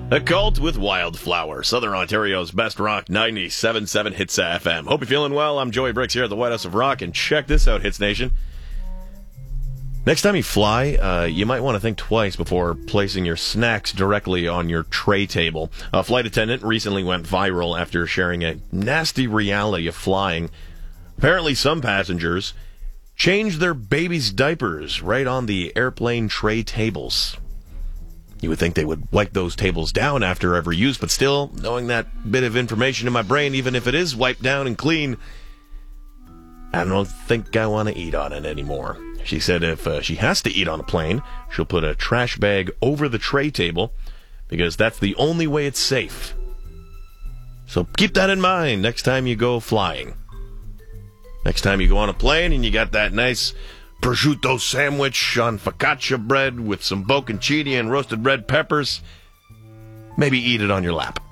A Cult with Wildflower, Southern Ontario's best rock, 97.7 Hits FM. Hope you're feeling well. I'm Joey Bricks here at the White House of Rock, and check this out, Hits Nation. Next time you fly, you might want to think twice before placing your snacks directly on your tray table. A flight attendant recently went viral after sharing a nasty reality of flying. Apparently, some passengers changed their baby's diapers right on the airplane tray tables. You would think they would wipe those tables down after every use, but still, knowing that bit of information in my brain, even if it is wiped down and clean, I don't think I want to eat on it anymore. She said if she has to eat on a plane, she'll put a trash bag over the tray table, because that's the only way it's safe. So keep that in mind next time you go flying. Next time you go on a plane and you got that nice prosciutto sandwich on focaccia bread with some bocconcini and roasted red peppers, maybe eat it on your lap.